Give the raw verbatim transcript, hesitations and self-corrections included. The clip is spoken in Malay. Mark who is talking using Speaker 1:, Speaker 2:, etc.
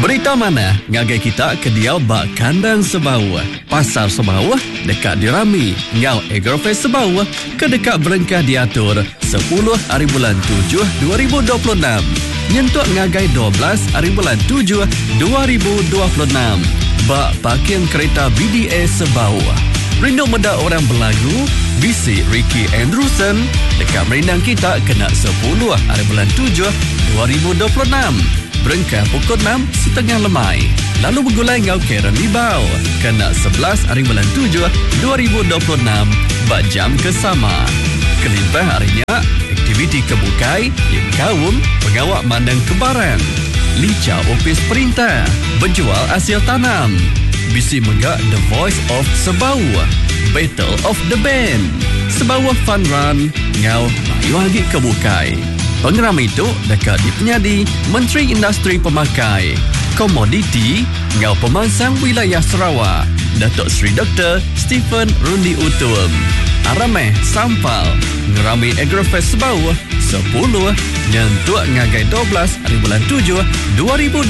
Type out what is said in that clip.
Speaker 1: Berita mana ngagai kita ke dia bak kandang Sebau. Pasar Sebau dekat dirami. Ngau Agrofest Sebau ke dekat berengkah diatur sepuluh hari bulan tujuh dua ribu dua puluh enam. Nyentuk ngagai dua belas hari bulan tujuh dua ribu dua puluh enam. Bak parking kereta B D A Sebau. Rindu meda orang berlagu, bisi Ricky Andrewson dekat merindang kita kena sepuluh hari bulan tujuh dua ribu dua puluh enam. Berengkah pukul enam setengah lemai. Lalu bergulai ngau Karen Libau kena sebelas hari bulan tujuh dua ribu dua puluh enam bak jam kesama. Kelimpah harinya aktiviti kebukai yang kaum pengawak mandang kebaran. Lica opis perintah berjual hasil tanam. Bisi megak The Voice of Sebau, Battle of the Band, Sebau Fun Run ngau mayu lagi kebukai. Pengeram itu dekat di penyadi Menteri Industri Pemakai, Komoditi ngau pemansang wilayah Sarawak, Datuk Seri Doktor Stephen Rundi Utum. Arameh Sampal ngerami Agrofest Sebau sepuluh nyentuk ngagai dua belas hari bulan tujuh dua ribu